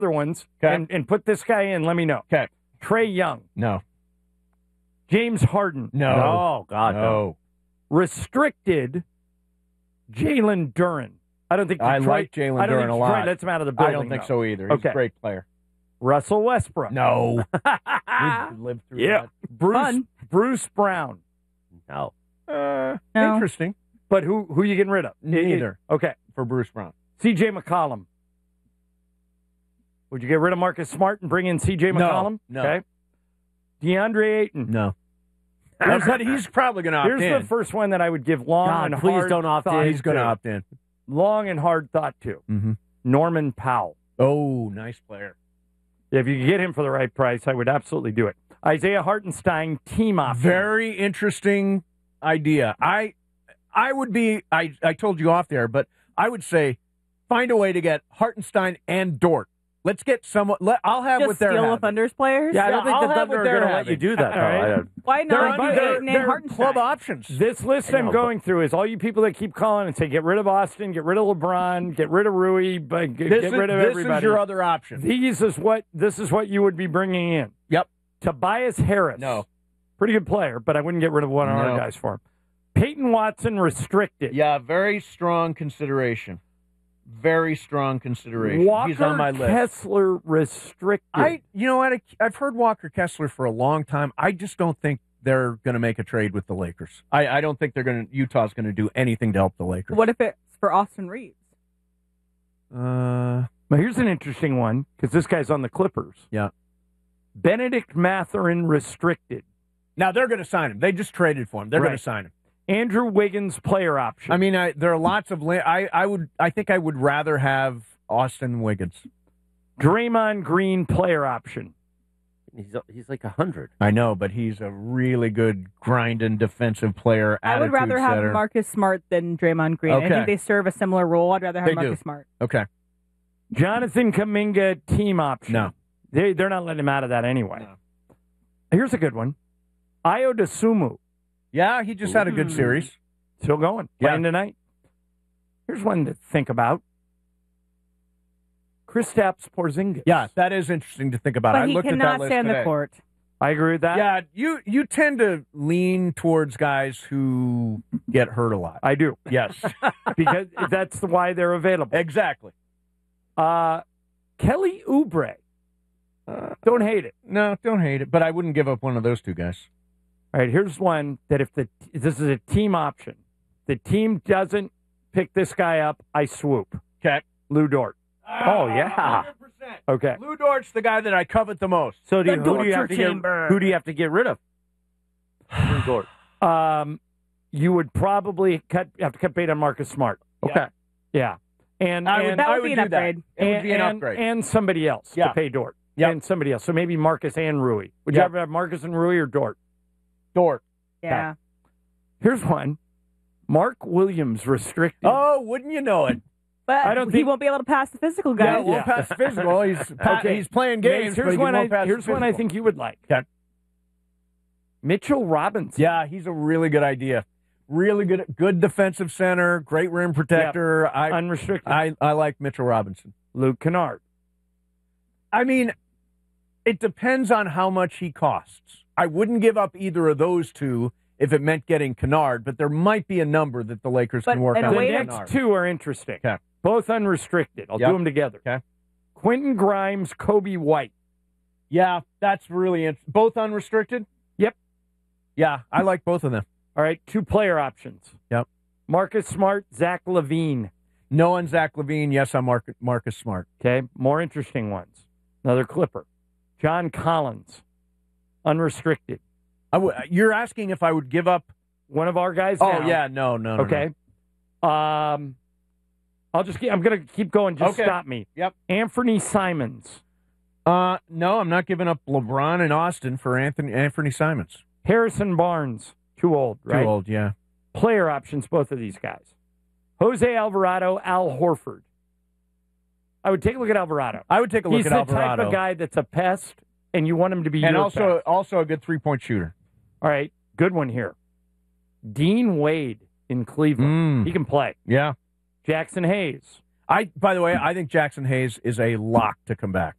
other ones, Okay. and put this guy in. Let me know. Okay. Trey Young, No. James Harden, No. Oh, God, no. restricted Jalen Duren. I don't think I Detroit, like Jalen I don't Duren think a Detroit lot. lets him out of the building. I don't think though. so either. He's Okay. a great player. Russell Westbrook. No. We've lived through Yeah. Fun. Bruce Brown. No. that. No. Interesting. But who you getting rid of? Neither. Okay. For Bruce Brown. C.J. McCollum. Would you get rid of Marcus Smart and bring in C.J. No. McCollum? No. Okay. DeAndre Ayton. No. But he's probably going to opt Here's in. the first one that I would give long God, and please hard don't opt in. thought He's going to to. opt in. Long and hard thought to. Mm-hmm. Norman Powell. Oh, nice player. If you could get him for the right price, I would absolutely do it. Isaiah Hartenstein, team option. Very interesting idea. I would be, I told you off there, but I would say find a way to get Hartenstein and Dort. Let's get someone. I'll have Just what they're steal the having. Thunder's players? Yeah, I don't Yeah, I'll think the have what Thunder are they're going to let you having. do that, though. All right. I don't- Why not do They're Ayton and Hartenstein? club options. This list I I'm know, going through is all you people that keep calling and say, get rid of Austin, get rid of LeBron, get rid of Rui, but get rid of everybody. This is your other option. This is what you would be bringing in. Yep. Tobias Harris. No. Pretty good player, but I wouldn't get rid of one of our No. guys for him. Peyton Watson restricted. Yeah, very strong consideration. Very strong consideration. Walker He's on my list. Kessler restricted. You know what? I've heard Walker Kessler for a long time. I just don't think they're going to make a trade with the Lakers. I don't think Utah's going to do anything to help the Lakers. What if it's for Austin Reeves? Now, here's an interesting one because this guy's on the Clippers. Yeah. Benedict Mathurin restricted. Now they're going to sign him. They just traded for him. They're going Right. to sign him. Andrew Wiggins player option. I mean, there are lots of. I think I would rather have Austin Wiggins. Draymond Green player option. He's like 100. I know, but he's a really good grinding defensive player. I would rather have setter. Marcus Smart than Draymond Green. I Okay. think they serve a similar role. I'd rather have They Marcus do. Smart. Okay. Jonathan Kuminga team option. No. They're not letting him out of that anyway. No. Here's a good one. Io DeSumo. Yeah, he just had a good series. Still going. Playing tonight. Here's one to think about. Kristaps Porzingis. Yeah, that is interesting to think about. But I he looked at that cannot list stay on today. the court. I agree with that. Yeah, you tend to lean towards guys who get hurt a lot. I do. Yes, Because that's why they're available. exactly. Kelly Oubre. Don't hate it. No, don't hate it, but I wouldn't give up one of those two guys. All right, here's one that if this is a team option, the team doesn't pick this guy up, I swoop. Okay. Lou Dort. Oh, yeah. 100%. Okay. Lou Dort's the guy that I covet the most. So who do torture you have to chamber. who do you have to get rid of? Lou Dort. You would probably have to cut bait on Marcus Smart. Okay. Yeah. And That would be an do upgrade. That. It would be an upgrade. And somebody else Yeah. to pay Dort. Yeah. And somebody else. So maybe Marcus and Rui. Would you Yeah. rather have Marcus and Rui or Dort? Dort. Yeah. Here's one. Mark Williams restricted. Oh, wouldn't you know it? But I don't he think- won't be able to pass the physical Yeah, guys. well, past physical. He's playing games. Here's but he one. won't pass Here's the one I physical. think you would like. Okay. Mitchell Robinson. Yeah, he's a really good idea. Really good defensive center, great rim protector. Unrestricted. I like Mitchell Robinson. Luke Kennard. I mean, it depends on how much he costs. I wouldn't give up either of those two if it meant getting Kennard, but there might be a number that the Lakers But can work in a on. The way with to- next Kennard. two are interesting. Okay. Both unrestricted. I'll Yep. do them together. Okay. Quentin Grimes, Kobe White. Yeah, that's really interesting. Both unrestricted? Yep. Yeah, I like both of them. All right, two player options. Yep. Marcus Smart, Zach LaVine. No on Zach LaVine. Yes, I'm Marcus Smart. Okay, more interesting ones. Another Clipper. John Collins, unrestricted. You're asking if I would give up? One of our guys. Oh, now. yeah, no. Okay. I'm going to keep going. Just Okay. stop me. Yep. Anthony Simons, No, I'm not giving up LeBron and Austin for Anthony Simons. Harrison Barnes, too old, right? Too old, yeah. Player options, both of these guys. Jose Alvarado, Al Horford. I would take a look at Alvarado. I would take a look He's at the Alvarado. type of guy that's a pest, and you want him to be and your also pest. a good three-point shooter. All right, good one here. Dean Wade in Cleveland. He can play. Yeah. Jackson Hayes. By the way, I think Jackson Hayes is a lock to come back.